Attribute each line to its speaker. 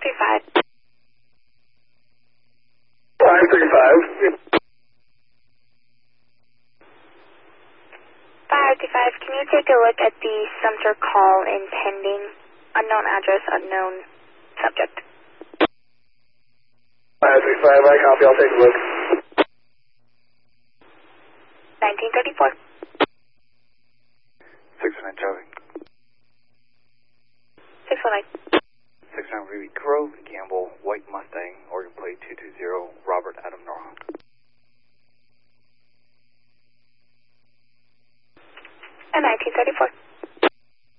Speaker 1: 535.
Speaker 2: 535.
Speaker 1: 535, can you take a look at the Sumter call in pending? Unknown address, unknown subject.
Speaker 2: 535, I copy, I'll take a look.
Speaker 1: 1934.
Speaker 3: 619 Charlie.
Speaker 1: 619.
Speaker 3: 69 Ruby Grove, Campbell, White Mustang, Oregon Plate 220, Robert Adam Norhawk.
Speaker 1: And 1934.